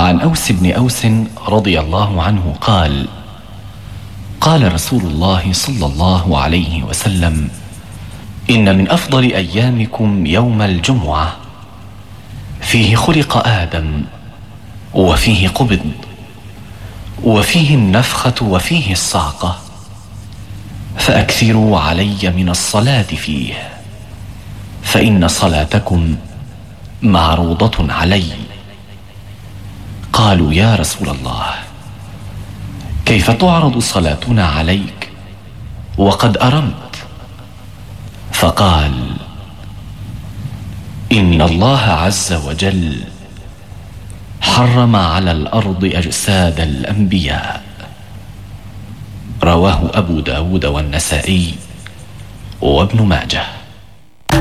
وعن أوس بن أوس رضي الله عنه قال: قال رسول الله صلى الله عليه وسلم: إن من أفضل أيامكم يوم الجمعة، فيه خلق آدم، وفيه قبض، وفيه النفخة، وفيه الصعقة، فأكثروا علي من الصلاة فيه، فإن صلاتكم معروضة علي. قالوا: يا رسول الله، كيف تعرض صلاتنا عليك وقد أرمت؟ فقال: إن الله عز وجل حرم على الأرض أجساد الأنبياء. رواه أبو داود والنسائي وابن ماجه.